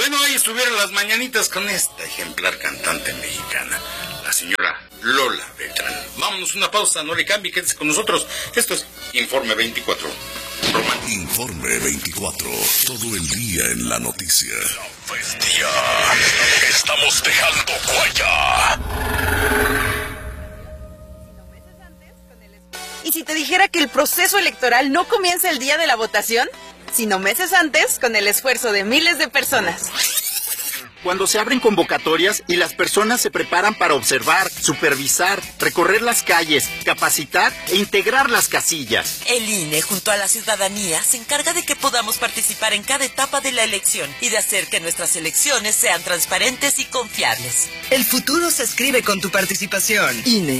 Bueno, hoy estuvieron las mañanitas con esta ejemplar cantante mexicana, la señora Lola Beltrán. Vámonos una pausa, no le cambie, quédese con nosotros. Esto es Informe 24. Román. Informe 24. Todo el día en la noticia. La bestia. Estamos dejando huella. ¿Y si te dijera que el proceso electoral no comienza el día de la votación, sino meses antes, con el esfuerzo de miles de personas? Cuando se abren convocatorias y las personas se preparan para observar, supervisar, recorrer las calles, capacitar e integrar las casillas. El INE, junto a la ciudadanía, se encarga de que podamos participar en cada etapa de la elección y de hacer que nuestras elecciones sean transparentes y confiables. El futuro se escribe con tu participación. INE.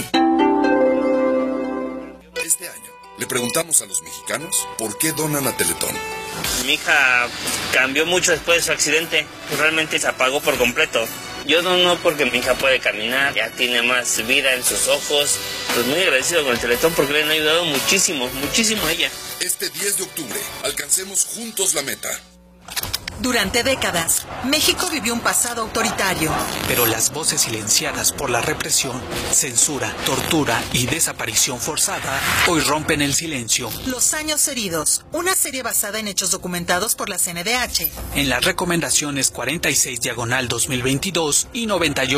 Este año le preguntamos a los mexicanos por qué donan a Teletón. Mi hija cambió mucho después de su accidente, realmente se apagó por completo. Yo dono porque mi hija puede caminar, ya tiene más vida en sus ojos. Pues muy agradecido con el Teletón porque le han ayudado muchísimo, muchísimo a ella. Este 10 de octubre, alcancemos juntos la meta. Durante décadas, México vivió un pasado autoritario. Pero las voces silenciadas por la represión, censura, tortura y desaparición forzada hoy rompen el silencio. Los años heridos, una serie basada en hechos documentados por la CNDH. En las recomendaciones 46/2022 y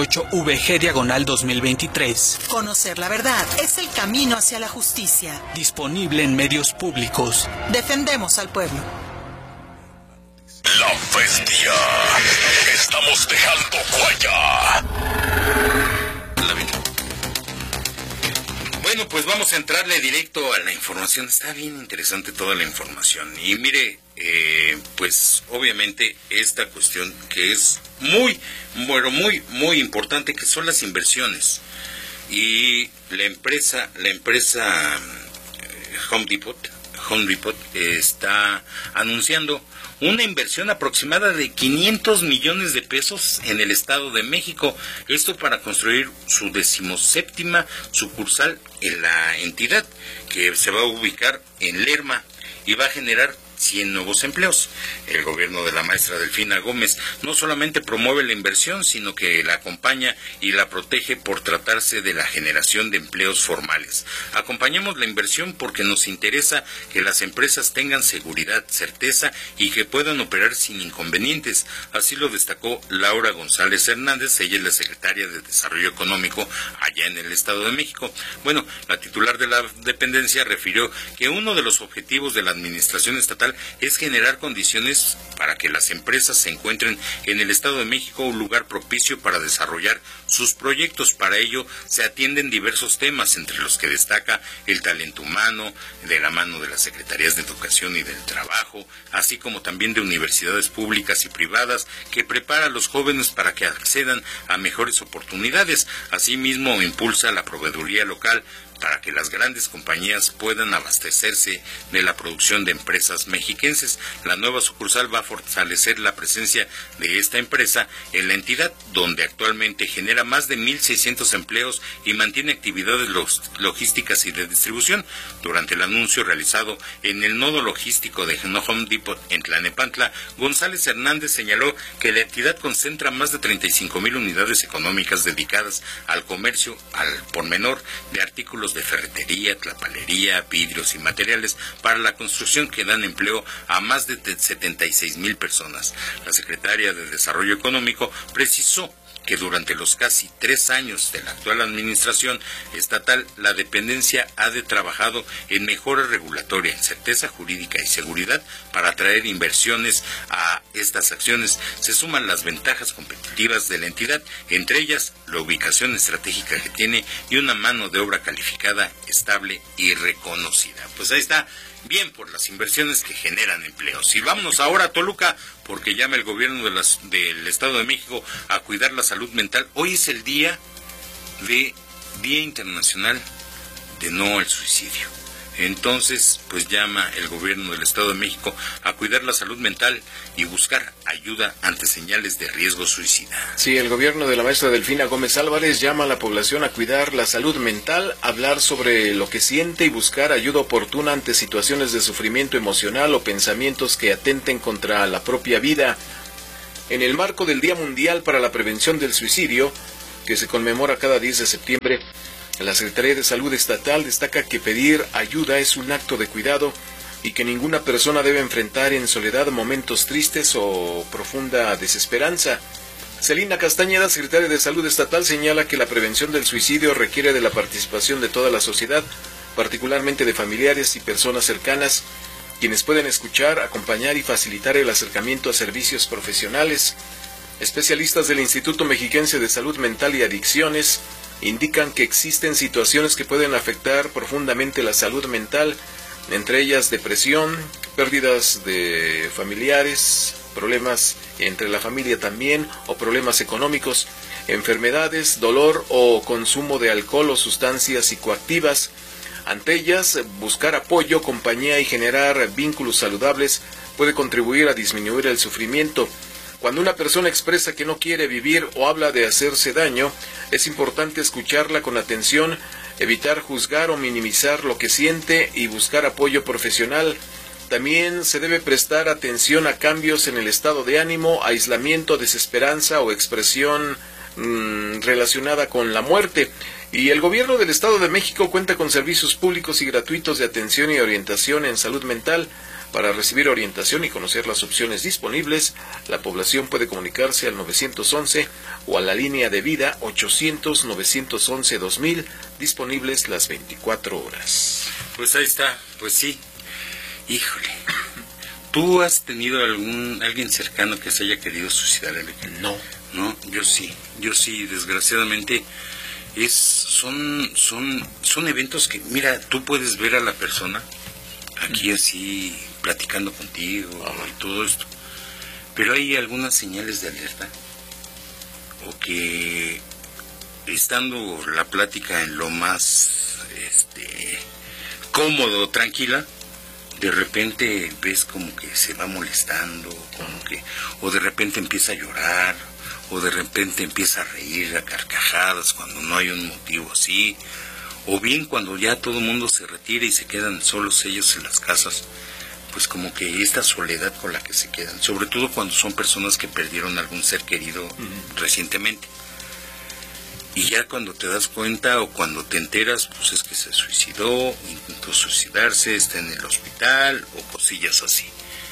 98/VG/2023. Conocer la verdad es el camino hacia la justicia. Disponible en medios públicos. Defendemos al pueblo. La bestia. Estamos dejando huella. Bueno, pues vamos a entrarle directo a la información. Está bien interesante toda la información. Y mire, pues obviamente esta cuestión que es muy importante, que son las inversiones. Y la empresa Home Depot está anunciando una inversión aproximada de 500 millones de pesos en el Estado de México. Esto para construir su 17ª sucursal en la entidad, que se va a ubicar en Lerma y va a generar 100 nuevos empleos. El gobierno de la maestra Delfina Gómez no solamente promueve la inversión, sino que la acompaña y la protege por tratarse de la generación de empleos formales. Acompañamos la inversión porque nos interesa que las empresas tengan seguridad, certeza y que puedan operar sin inconvenientes. Así lo destacó Laura González Hernández, ella es la secretaria de Desarrollo Económico allá en el Estado de México. Bueno, la titular de la dependencia refirió que uno de los objetivos de la administración estatal es generar condiciones para que las empresas se encuentren en el Estado de México un lugar propicio para desarrollar sus proyectos. Para ello se atienden diversos temas, entre los que destaca el talento humano, de la mano de las Secretarías de Educación y del Trabajo, así como también de universidades públicas y privadas que prepara a los jóvenes para que accedan a mejores oportunidades. Asimismo, impulsa la proveeduría local para que las grandes compañías puedan abastecerse de la producción de empresas mexiquenses. La nueva sucursal va a fortalecer la presencia de esta empresa en la entidad, donde actualmente genera más de 1,600 empleos y mantiene actividades logísticas y de distribución. Durante el anuncio realizado en el nodo logístico de Home Depot en Tlalnepantla, González Hernández señaló que la entidad concentra más de 35,000 unidades económicas dedicadas al comercio al por menor de artículos de ferretería, tlapalería, vidrios y materiales para la construcción, que dan empleo a más de 76,000 personas. La secretaria de Desarrollo Económico precisó que durante los casi 3 años de la actual administración estatal, la dependencia ha trabajado en mejora regulatoria, en certeza jurídica y seguridad para atraer inversiones a estas acciones. Se suman las ventajas competitivas de la entidad, entre ellas la ubicación estratégica que tiene y una mano de obra calificada, estable y reconocida. Pues ahí está. Bien por las inversiones que generan empleos. Y vámonos ahora a Toluca, porque llama el gobierno del Estado de México a cuidar la salud mental. Hoy es el Día Internacional de No al Suicidio. Entonces, pues llama el gobierno del Estado de México a cuidar la salud mental y buscar ayuda ante señales de riesgo suicida. Sí, el gobierno de la maestra Delfina Gómez Álvarez llama a la población a cuidar la salud mental, hablar sobre lo que siente y buscar ayuda oportuna ante situaciones de sufrimiento emocional o pensamientos que atenten contra la propia vida. En el marco del Día Mundial para la Prevención del Suicidio, que se conmemora cada 10 de septiembre, la Secretaría de Salud Estatal destaca que pedir ayuda es un acto de cuidado y que ninguna persona debe enfrentar en soledad momentos tristes o profunda desesperanza. Celina Castañeda, secretaria de Salud Estatal, señala que la prevención del suicidio requiere de la participación de toda la sociedad, particularmente de familiares y personas cercanas, quienes pueden escuchar, acompañar y facilitar el acercamiento a servicios profesionales. Especialistas del Instituto Mexiquense de Salud Mental y Adicciones indican que existen situaciones que pueden afectar profundamente la salud mental, entre ellas depresión, pérdidas de familiares, problemas entre la familia también, o problemas económicos, enfermedades, dolor o consumo de alcohol o sustancias psicoactivas. Ante ellas, buscar apoyo, compañía y generar vínculos saludables puede contribuir a disminuir el sufrimiento. Cuando una persona expresa que no quiere vivir o habla de hacerse daño, es importante escucharla con atención, evitar juzgar o minimizar lo que siente y buscar apoyo profesional. También se debe prestar atención a cambios en el estado de ánimo, aislamiento, desesperanza o expresión relacionada con la muerte. Y el gobierno del Estado de México cuenta con servicios públicos y gratuitos de atención y orientación en salud mental. Para recibir orientación y conocer las opciones disponibles, la población puede comunicarse al 911 o a la línea de vida 800-911-2000, disponibles las 24 horas. Pues ahí está, pues sí. Híjole, ¿tú has tenido alguien cercano que se haya querido suicidar, Enrique? No. No, yo sí, desgraciadamente son eventos que, mira, tú puedes ver a la persona aquí así platicando contigo y todo esto, pero hay algunas señales de alerta, o que estando la plática en lo más cómodo, tranquila, de repente ves como que se va molestando, o de repente empieza a llorar, o de repente empieza a reír a carcajadas cuando no hay un motivo así, o bien cuando ya todo el mundo se retira y se quedan solos ellos en las casas, pues como que esta soledad con la que se quedan, sobre todo cuando son personas que perdieron algún ser querido recientemente. Y ya cuando te das cuenta o cuando te enteras, pues es que se suicidó, intentó suicidarse, está en el hospital o cosillas así.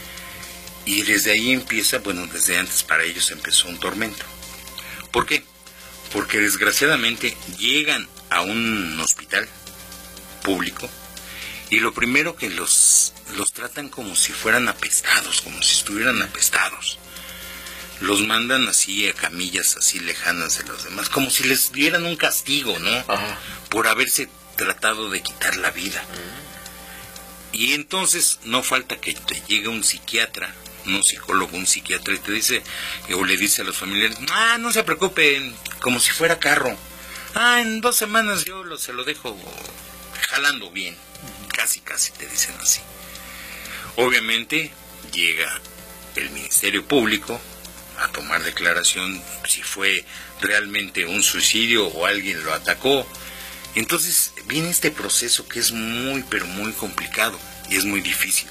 Y desde ahí empieza, bueno, desde antes para ellos empezó un tormento. ¿Por qué? Porque desgraciadamente llegan a un hospital público y lo primero que los tratan como si fueran apestados, como si estuvieran apestados. Los mandan así a camillas así lejanas de los demás, como si les dieran un castigo, ¿no? Ajá. Por haberse tratado de quitar la vida. Y entonces no falta que te llegue un psiquiatra, un psicólogo, un psiquiatra, y te dice, o le dice a los familiares, no se preocupen, como si fuera carro. En 2 semanas yo se lo dejo jalando bien. Casi te dicen así. Obviamente llega el Ministerio Público a tomar declaración si fue realmente un suicidio o alguien lo atacó. Entonces viene este proceso que es muy, pero muy complicado y es muy difícil.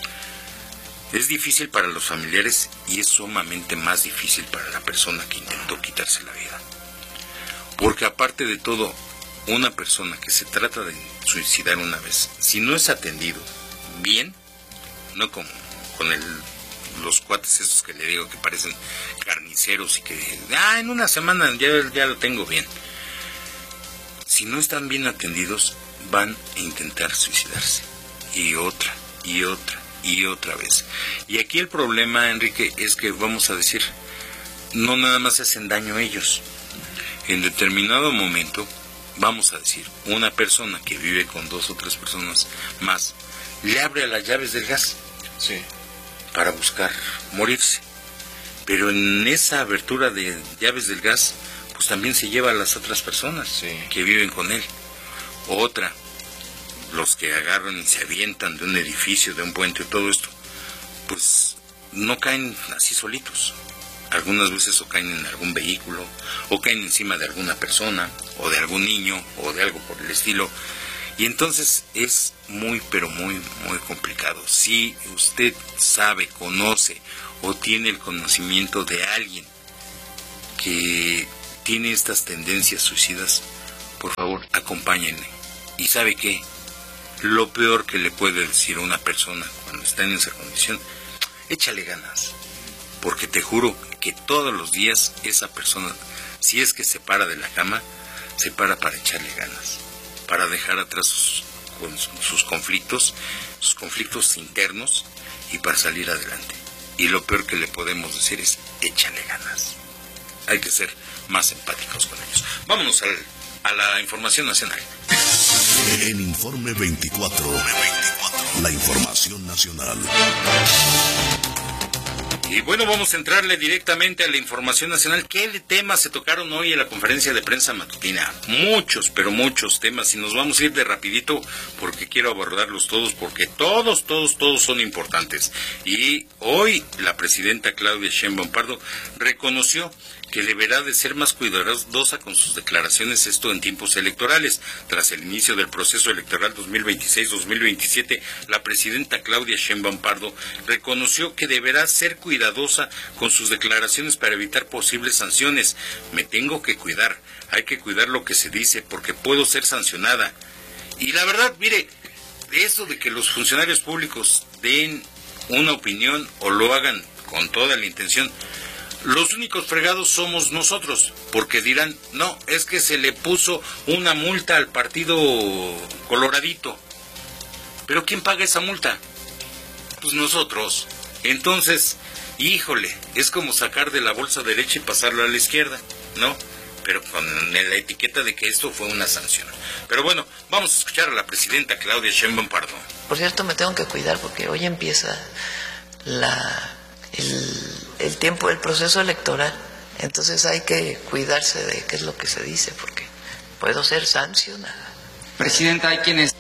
Es difícil para los familiares y es sumamente más difícil para la persona que intentó quitarse la vida. Porque aparte de todo, una persona que se trata de suicidar una vez, si no es atendido bien, no como con los cuates esos que le digo que parecen carniceros y que en una semana ya lo tengo bien. Si no están bien atendidos, van a intentar suicidarse. Y otra vez. Y aquí el problema, Enrique, es que vamos a decir, no nada más hacen daño a ellos. En determinado momento, vamos a decir, una persona que vive con 2 o 3 personas más, le abre las llaves del gas. Sí. Para buscar morirse. Pero en esa abertura de llaves del gas, pues también se lleva a las otras personas que viven con él. Otra, los que agarran y se avientan de un edificio, de un puente y todo esto, pues no caen así solitos. Algunas veces o caen en algún vehículo, o caen encima de alguna persona, o de algún niño, o de algo por el estilo. Y entonces es muy, pero muy, muy complicado. Si usted sabe, conoce o tiene el conocimiento de alguien que tiene estas tendencias suicidas, por favor, acompáñenle. ¿Y sabe qué? Lo peor que le puede decir a una persona cuando está en esa condición, échale ganas. Porque te juro que todos los días esa persona, si es que se para de la cama, se para echarle ganas, para dejar atrás sus conflictos internos y para salir adelante. Y lo peor que le podemos decir es, échale ganas. Hay que ser más empáticos con ellos. Vámonos a la información nacional. En Informe 24, la información nacional. Y bueno, vamos a entrarle directamente a la información nacional. ¿Qué temas se tocaron hoy en la conferencia de prensa matutina? Muchos, pero muchos temas, y nos vamos a ir de rapidito porque quiero abordarlos todos, porque todos son importantes. Y hoy la presidenta Claudia Sheinbaum Pardo reconoció que deberá de ser más cuidadosa con sus declaraciones, esto en tiempos electorales. Tras el inicio del proceso electoral 2026-2027, la presidenta Claudia Sheinbaum Pardo reconoció que deberá ser cuidadosa con sus declaraciones para evitar posibles sanciones. Me tengo que cuidar, hay que cuidar lo que se dice porque puedo ser sancionada. Y la verdad, mire, eso de que los funcionarios públicos den una opinión o lo hagan con toda la intención, los únicos fregados somos nosotros, porque dirán, no, es que se le puso una multa al partido coloradito. ¿Pero quién paga esa multa? Pues nosotros. Entonces, híjole, es como sacar de la bolsa derecha y pasarlo a la izquierda, ¿no? Pero con la etiqueta de que esto fue una sanción. Pero bueno, vamos a escuchar a la presidenta Claudia Sheinbaum Pardo. Por cierto, me tengo que cuidar porque hoy empieza el tiempo del proceso electoral, entonces hay que cuidarse de qué es lo que se dice, porque puedo ser sancionada. Presidenta, hay quienes...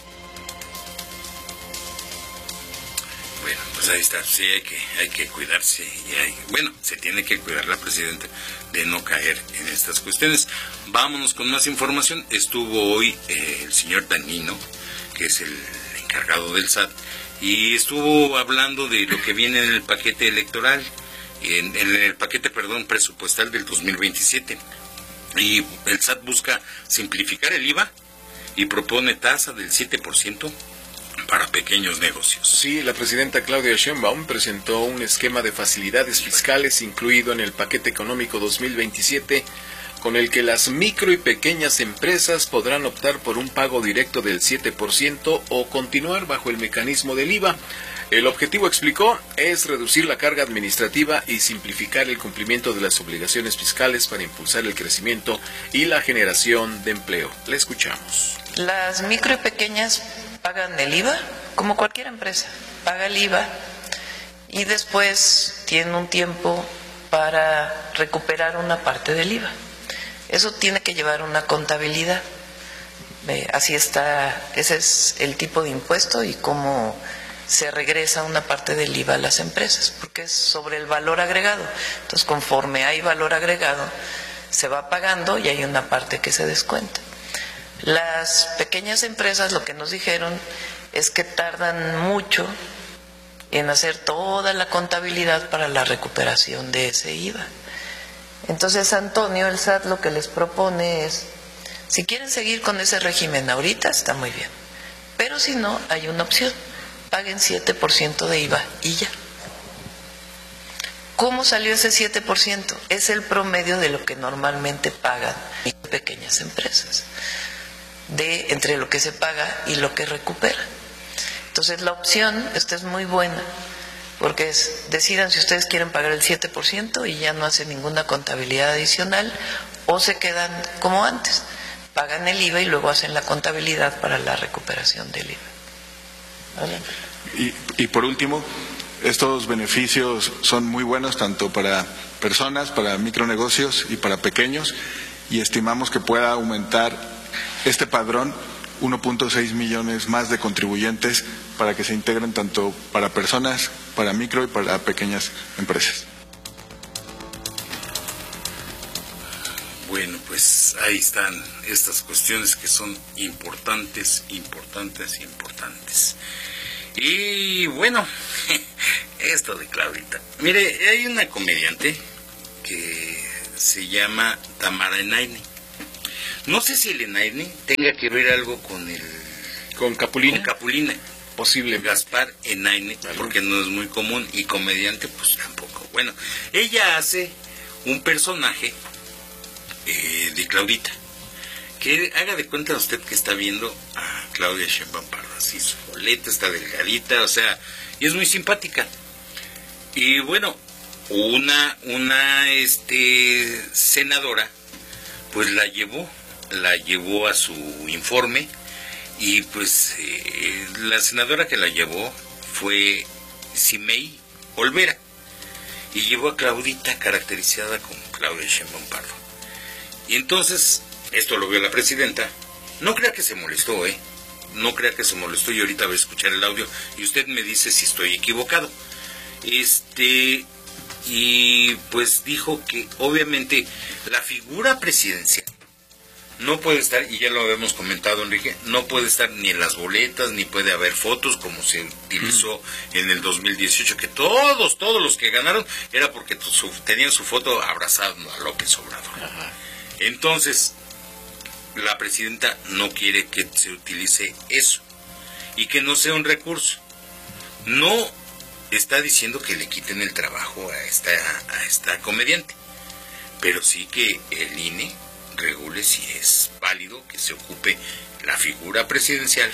Bueno, pues ahí está, sí, hay que cuidarse, se tiene que cuidar la presidenta de no caer en estas cuestiones. Vámonos con más información. Estuvo hoy el señor Danino, que es el encargado del SAT, y estuvo hablando de lo que viene en el paquete electoral, en el paquete, presupuestal del 2027. Y el SAT busca simplificar el IVA y propone tasa del 7% para pequeños negocios. Sí, la presidenta Claudia Sheinbaum presentó un esquema de facilidades fiscales incluido en el paquete económico 2027, con el que las micro y pequeñas empresas podrán optar por un pago directo del 7% o continuar bajo el mecanismo del IVA. El objetivo, explicó, es reducir la carga administrativa y simplificar el cumplimiento de las obligaciones fiscales para impulsar el crecimiento y la generación de empleo. Le escuchamos. Las micro y pequeñas pagan el IVA, como cualquier empresa, paga el IVA y después tienen un tiempo para recuperar una parte del IVA. Eso tiene que llevar una contabilidad. Así está, ese es el tipo de impuesto y cómo se regresa una parte del IVA a las empresas, porque es sobre el valor agregado. Entonces, conforme hay valor agregado, se va pagando y hay una parte que se descuenta. Las pequeñas empresas, lo que nos dijeron es que tardan mucho en hacer toda la contabilidad para la recuperación de ese IVA. Entonces, Antonio, el SAT lo que les propone es, si quieren seguir con ese régimen ahorita, está muy bien, pero si no, hay una opción, paguen 7% de IVA y ya. ¿Cómo salió ese 7%? Es el promedio de lo que normalmente pagan pequeñas empresas, entre lo que se paga y lo que recupera. Entonces, la opción, esta es muy buena, porque decidan si ustedes quieren pagar el 7% y ya no hacen ninguna contabilidad adicional, o se quedan como antes, pagan el IVA y luego hacen la contabilidad para la recuperación del IVA. ¿Vale? Y por último, estos beneficios son muy buenos tanto para personas, para micronegocios y para pequeños, y estimamos que pueda aumentar este padrón 1.6 millones más de contribuyentes para que se integren tanto para personas, para micro y para pequeñas empresas. Bueno, pues pues ahí están estas cuestiones que son importantes. Y bueno, esto de Claudita. Mire, hay una comediante que se llama Tamara Enaine. No sé si el Enaine tenga que ver algo con Capulina. Con Capulina. Posible. Gaspar Enaine, porque no es muy común, y comediante pues tampoco. Bueno, ella hace un personaje de Claudita, que haga de cuenta usted que está viendo a Claudia Sheinbaum Pardo, así su boleta, está delgadita, o sea, y es muy simpática. Y bueno, una senadora pues la llevó a su informe, y pues la senadora que la llevó fue Simei Olvera, y llevó a Claudita caracterizada como Claudia Sheinbaum Pardo. Y entonces, esto lo vio la presidenta. No crea que se molestó, no crea que se molestó, y ahorita voy a escuchar el audio y usted me dice si estoy equivocado. Y pues dijo que obviamente la figura presidencial no puede estar, y ya lo habíamos comentado, Enrique, no puede estar ni en las boletas, ni puede haber fotos como se utilizó en el 2018, que todos los que ganaron era porque tenían su foto abrazando a López Obrador. Ajá. Entonces, la presidenta no quiere que se utilice eso y que no sea un recurso. No está diciendo que le quiten el trabajo a esta comediante, pero sí que el INE regule si es válido que se ocupe la figura presidencial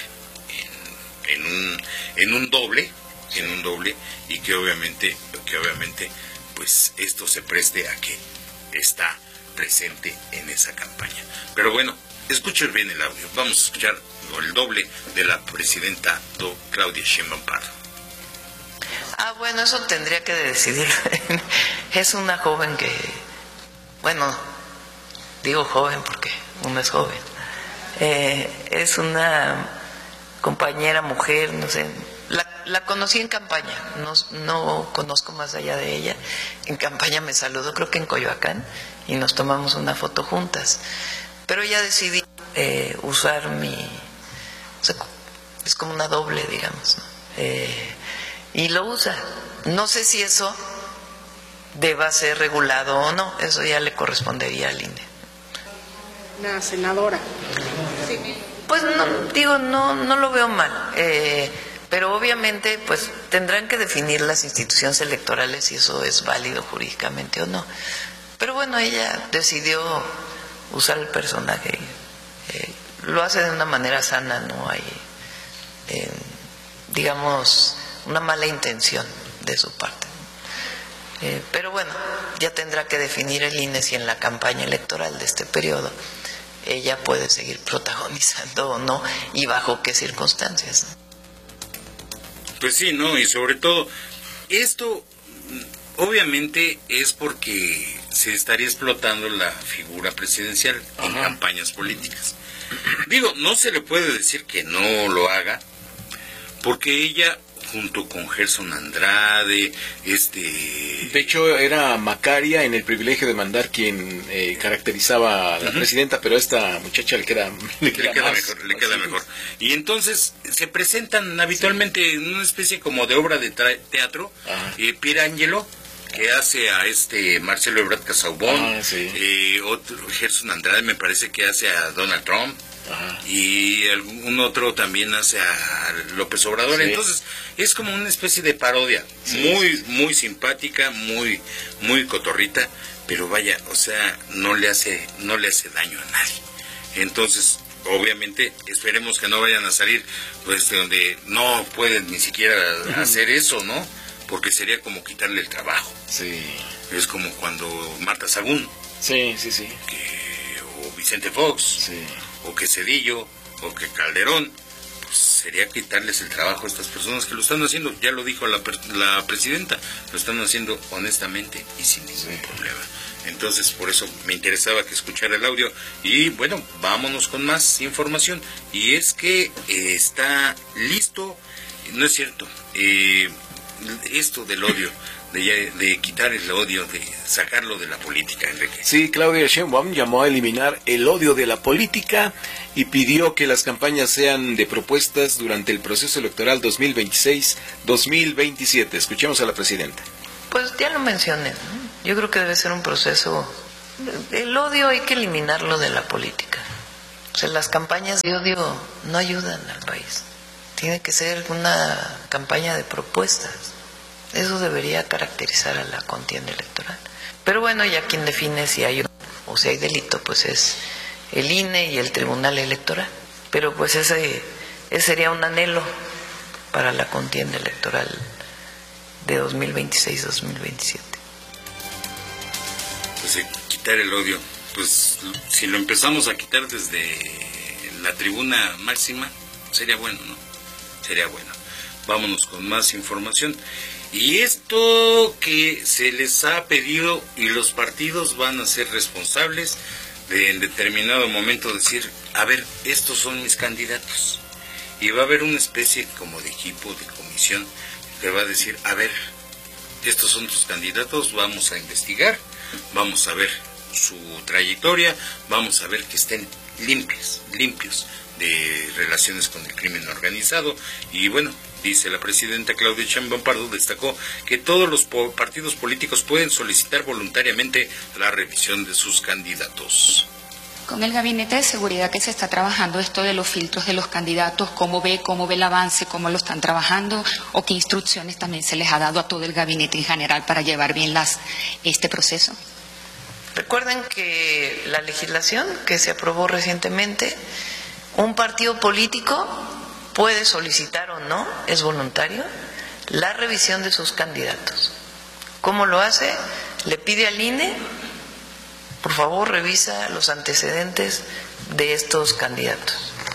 en un doble, y que obviamente pues esto se preste a que está presente en esa campaña. Pero bueno, escuchen bien el audio. Vamos a escuchar el doble de la presidenta Claudia Sheinbaum Pardo. Bueno, eso tendría que decidirlo. Es una joven que, bueno, digo joven porque uno es joven. Es una compañera mujer, no sé. La conocí en campaña, no conozco más allá de ella. En campaña me saludó, creo que en Coyoacán, y nos tomamos una foto juntas. Pero ya decidí usar o sea, es como una doble, digamos, ¿no? Y lo usa. No sé si eso deba ser regulado o no, eso ya le correspondería al INE. Una senadora. Sí. Pues no lo veo mal. Pero obviamente pues tendrán que definir las instituciones electorales si eso es válido jurídicamente o no. Pero bueno, ella decidió usar el personaje. Lo hace de una manera sana, no hay, digamos, una mala intención de su parte. Pero bueno, ya tendrá que definir el INE si en la campaña electoral de este periodo ella puede seguir protagonizando o no, y bajo qué circunstancias, ¿no? Pues sí, ¿no? Y sobre todo, esto obviamente es porque se estaría explotando la figura presidencial en campañas políticas. Digo, no se le puede decir que no lo haga, porque ella, junto con Gerson Andrade, De hecho, era Macaria en El privilegio de mandar quien caracterizaba a la presidenta, pero a esta muchacha le queda mejor. Y entonces se presentan habitualmente en una especie como de obra de teatro. Pierangelo, que hace a Marcelo Ebrard Casaubon, otro Gerson Andrade me parece que hace a Donald Trump. Y algún otro también hace a López Obrador. Entonces es como una especie de parodia, muy simpática, muy cotorrita, pero vaya, o sea, no le hace daño a nadie. Entonces obviamente esperemos que no vayan a salir pues donde no pueden ni siquiera hacer eso, ¿no? Porque sería como quitarle el trabajo. Es como cuando Marta Sagún, o Vicente Fox, o que Cedillo, o que Calderón, pues sería quitarles el trabajo a estas personas que lo están haciendo. Ya lo dijo la presidenta, lo están haciendo honestamente y sin ningún problema. Entonces, por eso me interesaba que escuchara el audio. Y bueno, vámonos con más información. Y es que está listo, no es cierto, esto del odio de quitar el odio, de sacarlo de la política, Enrique. Sí, Claudia Sheinbaum llamó a eliminar el odio de la política y pidió que las campañas sean de propuestas durante el proceso electoral 2026-2027. Escuchemos a la presidenta. Pues ya lo mencioné, ¿no? Yo creo que debe ser un proceso. El odio hay que eliminarlo de la política. O sea, las campañas de odio no ayudan al país. Tiene que ser una campaña de propuestas. Eso debería caracterizar a la contienda electoral. Pero bueno, ya quien define si hay o si hay delito, pues es el INE y el Tribunal Electoral. Pero pues ese sería un anhelo para la contienda electoral de 2026-2027. Pues quitar el odio. Pues si lo empezamos a quitar desde la tribuna máxima, sería bueno, ¿no? Sería bueno. Vámonos con más información. Y esto que se les ha pedido y los partidos van a ser responsables de en determinado momento decir, a ver, estos son mis candidatos. Y va a haber una especie como de equipo, de comisión, que va a decir, a ver, estos son tus candidatos, vamos a investigar, vamos a ver su trayectoria, vamos a ver que estén limpios de relaciones con el crimen organizado. Y bueno, dice la presidenta Claudia Sheinbaum Pardo, destacó que todos los partidos políticos pueden solicitar voluntariamente la revisión de sus candidatos. Con el Gabinete de Seguridad que se está trabajando esto de los filtros de los candidatos, cómo ve el avance, cómo lo están trabajando, o qué instrucciones también se les ha dado a todo el gabinete en general para llevar bien este proceso. Recuerden que la legislación que se aprobó recientemente, un partido político puede solicitar o no, es voluntario, la revisión de sus candidatos. ¿Cómo lo hace? Le pide al INE, por favor, revisa los antecedentes de estos candidatos.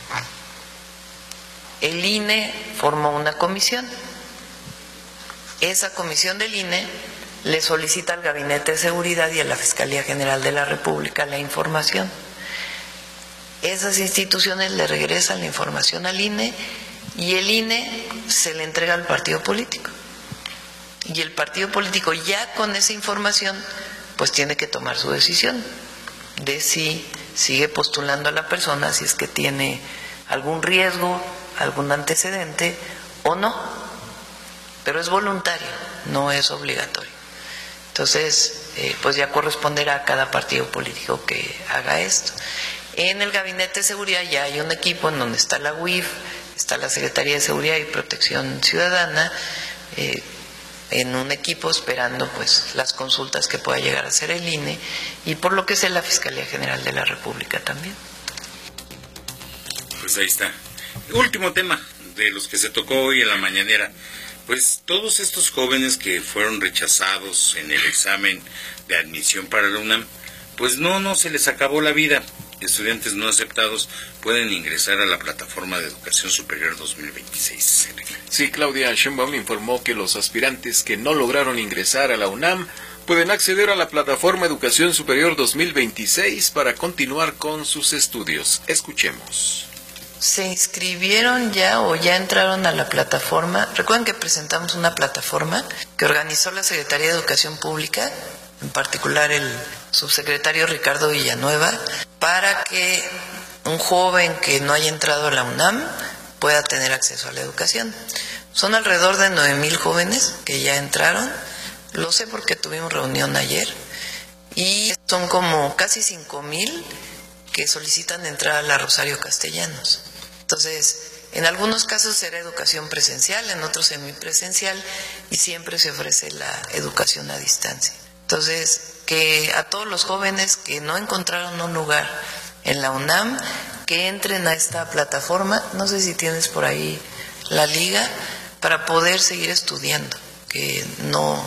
El INE formó una comisión. Esa comisión del INE le solicita al Gabinete de Seguridad y a la Fiscalía General de la República la información. Esas instituciones le regresan la información al INE y el INE se le entrega al partido político. Y el partido político ya con esa información pues tiene que tomar su decisión de si sigue postulando a la persona, si es que tiene algún riesgo, algún antecedente o no. Pero es voluntario, no es obligatorio. Entonces, pues ya corresponderá a cada partido político que haga esto. En el Gabinete de Seguridad ya hay un equipo en donde está la UIF, está la Secretaría de Seguridad y Protección Ciudadana, en un equipo esperando pues las consultas que pueda llegar a hacer el INE y por lo que sé la Fiscalía General de la República también. Pues ahí está. Último tema de los que se tocó hoy en la mañanera. Pues todos estos jóvenes que fueron rechazados en el examen de admisión para la UNAM, pues no se les acabó la vida. Estudiantes no aceptados pueden ingresar a la plataforma de Educación Superior 2026. Sí, Claudia Sheinbaum informó que los aspirantes que no lograron ingresar a la UNAM pueden acceder a la plataforma Educación Superior 2026 para continuar con sus estudios. Escuchemos. ¿Se inscribieron ya o ya entraron a la plataforma? Recuerden que presentamos una plataforma que organizó la Secretaría de Educación Pública, en particular el subsecretario Ricardo Villanueva, para que un joven que no haya entrado a la UNAM pueda tener acceso a la educación. Son alrededor de 9,000 jóvenes que ya entraron, lo sé porque tuvimos reunión ayer, y son como casi 5,000 que solicitan entrar a la Rosario Castellanos. Entonces, en algunos casos será educación presencial, en otros semipresencial, y siempre se ofrece la educación a distancia. Entonces, que a todos los jóvenes que no encontraron un lugar en la UNAM, que entren a esta plataforma, no sé si tienes por ahí la liga, para poder seguir estudiando, que no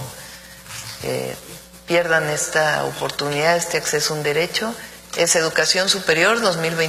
pierdan esta oportunidad, este acceso a un derecho. Es Educación Superior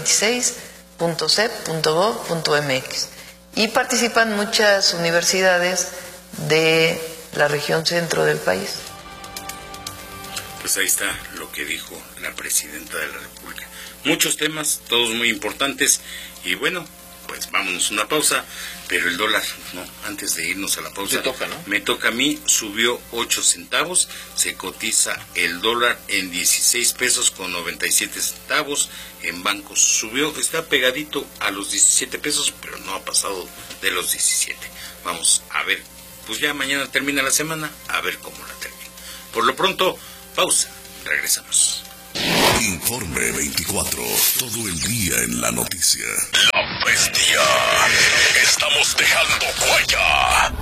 2026.cep.gov.mx y participan muchas universidades de la región centro del país. Pues ahí está lo que dijo la presidenta de la República. Muchos temas, todos muy importantes, y bueno, pues vámonos una pausa, pero el dólar, no, antes de irnos a la pausa, te toca, ¿no? Me toca a mí, subió 8 centavos, se cotiza el dólar en 16 pesos con 97 centavos, en bancos subió, está pegadito a los 17 pesos, pero no ha pasado de los 17. Vamos a ver, pues ya mañana termina la semana, a ver cómo la termina. Por lo pronto, pausa, regresamos. Informe 24. Todo el día en la noticia. La bestia. Estamos dejando huella.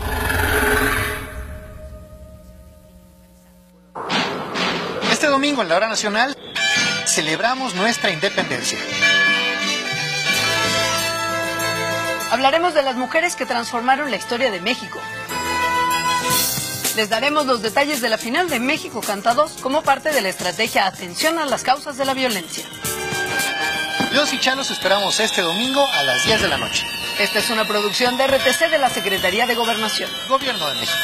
Este domingo en la hora nacional celebramos nuestra independencia. Hablaremos de las mujeres que transformaron la historia de México. Les daremos los detalles de la final de México Canta 2 como parte de la estrategia Atención a las causas de la violencia. Los y Chalos esperamos este domingo a las 10 de la noche. Esta es una producción de RTC de la Secretaría de Gobernación. Gobierno de México.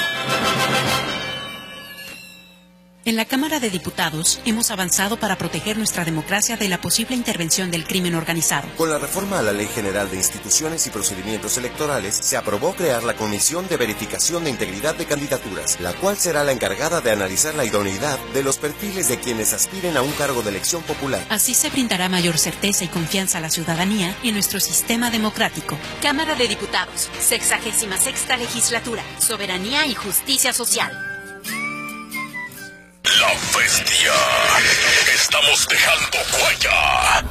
En la Cámara de Diputados hemos avanzado para proteger nuestra democracia de la posible intervención del crimen organizado. Con la reforma a la Ley General de Instituciones y Procedimientos Electorales, se aprobó crear la Comisión de Verificación de Integridad de Candidaturas, la cual será la encargada de analizar la idoneidad de los perfiles de quienes aspiren a un cargo de elección popular. Así se brindará mayor certeza y confianza a la ciudadanía en nuestro sistema democrático. Cámara de Diputados, 66ª Legislatura, Soberanía y Justicia Social. La bestia. Estamos dejando huella.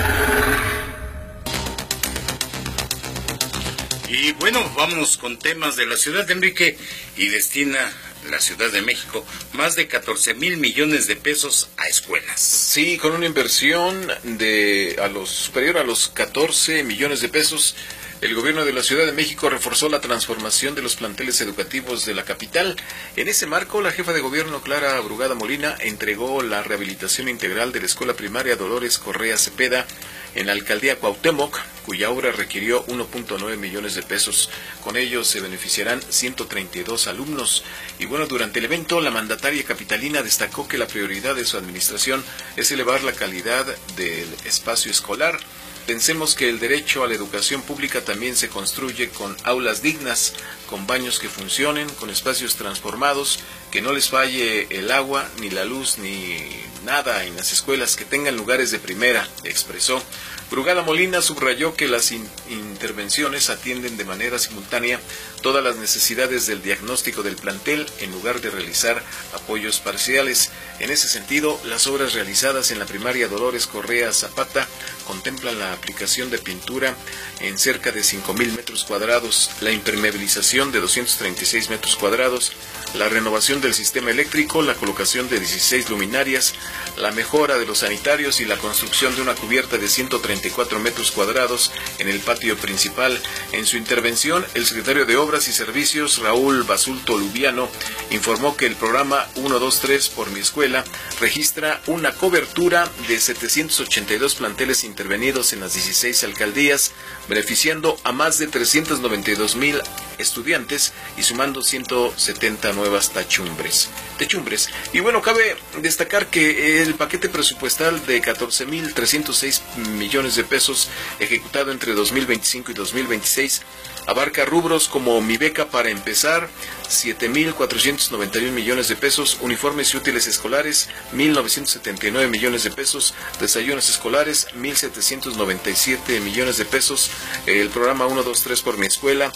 Y bueno, vámonos con temas de la ciudad de Enrique, y destina la Ciudad de México más de 14,000 millones de pesos a escuelas. Sí, con una inversión superior a los 14 millones de pesos. El gobierno de la Ciudad de México reforzó la transformación de los planteles educativos de la capital. En ese marco, la jefa de gobierno, Clara Brugada Molina, entregó la rehabilitación integral de la escuela primaria Dolores Correa Cepeda en la alcaldía Cuauhtémoc, cuya obra requirió 1.9 millones de pesos. Con ello se beneficiarán 132 alumnos. Y bueno, durante el evento, la mandataria capitalina destacó que la prioridad de su administración es elevar la calidad del espacio escolar. Pensemos que el derecho a la educación pública también se construye con aulas dignas, con baños que funcionen, con espacios transformados, que no les falle el agua, ni la luz, ni nada en las escuelas, que tengan lugares de primera, expresó. Brugada Molina subrayó que las intervenciones atienden de manera simultánea todas las necesidades del diagnóstico del plantel en lugar de realizar apoyos parciales. En ese sentido, las obras realizadas en la primaria Dolores Correa Zapata contemplan la aplicación de pintura en cerca de 5,000 metros cuadrados, la impermeabilización de 236 metros cuadrados, la renovación del sistema eléctrico, la colocación de 16 luminarias, la mejora de los sanitarios y la construcción de una cubierta de 134 metros cuadrados en el patio principal. En su intervención, el secretario de Obras y Servicios, Raúl Basulto Lubiano, informó que el programa 123 por mi escuela registra una cobertura de 782 planteles intervenidos en las 16 alcaldías, beneficiando a más de 392,000 estudiantes y sumando 170 nuevas techumbres. Y bueno, cabe destacar que el paquete presupuestal de 14,306 millones de pesos ejecutado entre 2025 y 2026 abarca rubros como Mi Beca para Empezar, 7,491 millones de pesos, uniformes y útiles escolares, 1,979 millones de pesos, desayunos escolares, 1,797 millones de pesos, el programa 123 por mi escuela,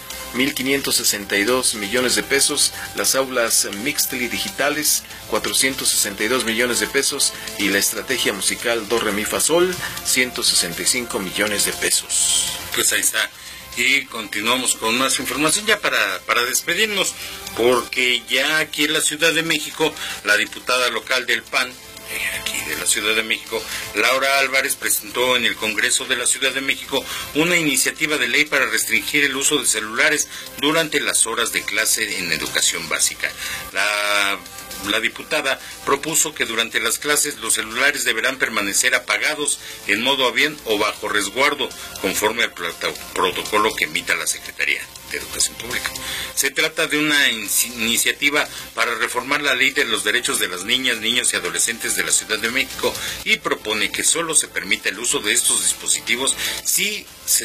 1,562 millones de pesos, las aulas Mixtli digitales, 462 millones de pesos, y la estrategia musical Do Re Mi Fa Sol, 165 millones de pesos. Pues ahí está. Y continuamos con más información ya para despedirnos, porque ya aquí en la Ciudad de México, la diputada local del PAN, aquí de la Ciudad de México, Laura Álvarez, presentó en el Congreso de la Ciudad de México una iniciativa de ley para restringir el uso de celulares durante las horas de clase en educación básica. La diputada propuso que durante las clases los celulares deberán permanecer apagados en modo avión o bajo resguardo, conforme al protocolo que emita la Secretaría. de Educación Pública. Se trata de una iniciativa para reformar la ley de los derechos de las niñas, niños y adolescentes de la Ciudad de México y propone que solo se permita el uso de estos dispositivos si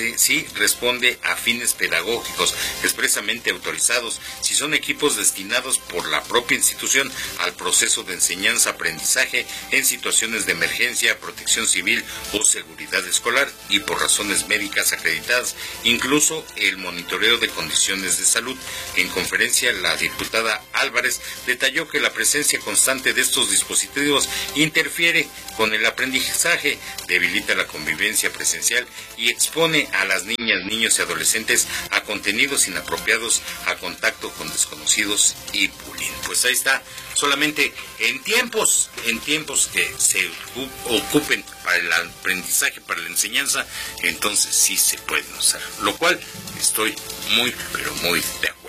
responde a fines pedagógicos expresamente autorizados, si son equipos destinados por la propia institución al proceso de enseñanza-aprendizaje en situaciones de emergencia, protección civil o seguridad escolar y por razones médicas acreditadas, incluso el monitoreo de condiciones de salud. En conferencia, la diputada Álvarez detalló que la presencia constante de estos dispositivos interfiere con el aprendizaje, debilita la convivencia presencial y expone a las niñas, niños y adolescentes a contenidos inapropiados, a contacto con desconocidos y bullying. Pues ahí está, solamente en tiempos que se ocupen para el aprendizaje, para la enseñanza, entonces sí se pueden usar, lo cual estoy muy, pero muy de acuerdo.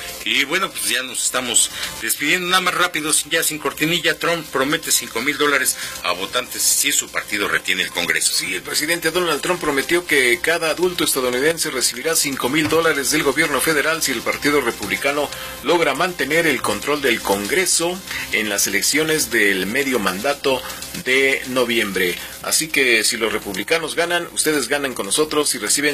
Y bueno, pues ya nos estamos despidiendo, nada más rápido, ya sin cortinilla. Trump promete $5,000 a votantes si su partido retiene el Congreso. Sí, el presidente Donald Trump prometió que cada adulto estadounidense recibirá $5,000 del gobierno federal si el Partido Republicano logra mantener el control del Congreso en las elecciones del medio mandato de noviembre. Así que si los republicanos ganan, ustedes ganan con nosotros y reciben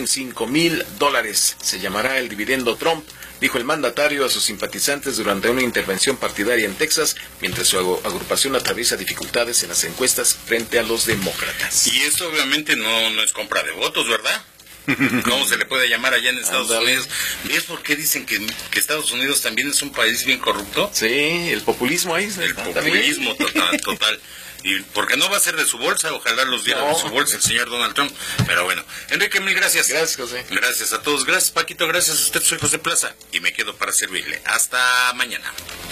$5,000. Se llamará el dividendo Trump, dijo el mandatario a sus simpatizantes durante una intervención partidaria en Texas, mientras su agrupación atraviesa dificultades en las encuestas frente a los demócratas. Y esto obviamente no es compra de votos, ¿verdad? ¿Cómo se le puede llamar allá en Estados Unidos? ¿Ves por qué dicen que Estados Unidos también es un país bien corrupto? Sí, el populismo ahí. El populismo total. Y porque no va a ser de su bolsa, ojalá los diera de su bolsa el señor Donald Trump. Pero bueno, Enrique, mil gracias. Gracias, José. Gracias a todos. Gracias, Paquito. Gracias a usted. Soy José Plaza y me quedo para servirle. Hasta mañana.